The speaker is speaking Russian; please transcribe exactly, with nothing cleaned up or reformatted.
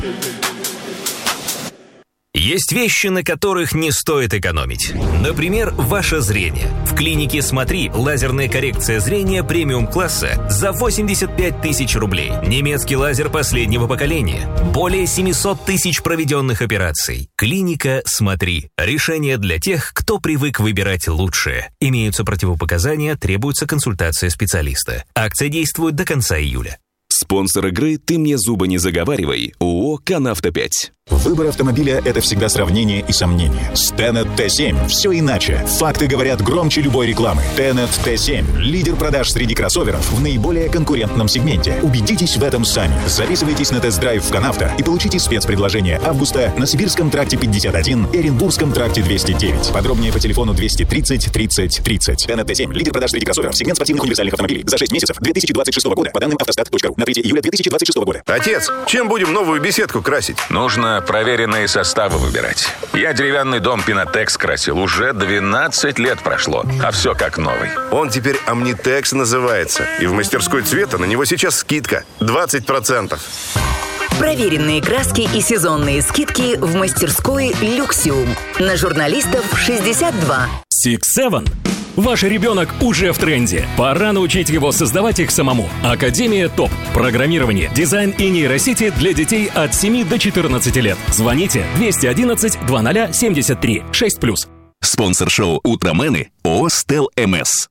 Есть вещи, на которых не стоит экономить. Например, ваше зрение. В клинике «Смотри» лазерная коррекция зрения премиум-класса за восемьдесят пять тысяч рублей. Немецкий лазер последнего поколения. Более семьсот тысяч проведенных операций. Клиника «Смотри». Решение для тех, кто привык выбирать лучшее. Имеются противопоказания, требуется консультация специалиста. Акция действует до конца июля. Спонсор игры «Ты мне зубы не заговаривай» ООО «Канавто пять». Выбор автомобиля – это всегда сравнение и сомнение. С Tenet Т семь все иначе. Факты говорят громче любой рекламы. Tenet Т семь – лидер продаж среди кроссоверов в наиболее конкурентном сегменте. Убедитесь в этом сами. Записывайтесь на тест-драйв в «Канавто» и получите спецпредложение августа на Сибирском тракте пятьдесят один и Оренбургском тракте двести девять. Подробнее по телефону двести тридцать тридцать тридцать. Tenet Т семь – лидер продаж среди кроссоверов. Сегмент спортивных универсальных автомобилей. За шесть месяцев две тысячи двадцать шестого года. По данным автостат точка ру. На третье июля две тысячи двадцать шестого года. Отец, чем будем новую беседку красить? Нужно проверенные составы выбирать. Я деревянный дом Пинотекс красил. Уже двенадцать лет прошло, а все как новый. Он теперь Omnitex называется. И в мастерской цвета на него сейчас скидка двадцать процентов. Проверенные краски и сезонные скидки в мастерской «Люксиум». На журналистов шестьдесят два. Six Seven. Ваш ребенок уже в тренде. Пора научить его создавать их самому. Академия ТОП. Программирование, дизайн и нейросети для детей от семи до четырнадцати лет. Звоните двести одиннадцать двадцать семьдесят три шесть плюс. Спонсор шоу «Утромены» ООО «Стел МС».